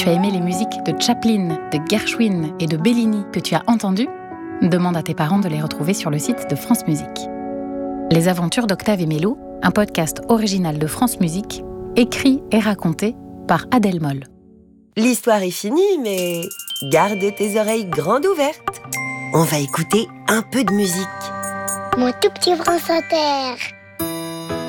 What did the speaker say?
tu as aimé les musiques de Chaplin, de Gershwin et de Bellini que tu as entendues, demande à tes parents de les retrouver sur le site de France Musique. Les aventures d'Octave et Mélo, un podcast original de France Musique, écrit et raconté par Adèle Moll. L'histoire est finie, mais garde tes oreilles grandes ouvertes. On va écouter un peu de musique. Mon tout petit France Inter.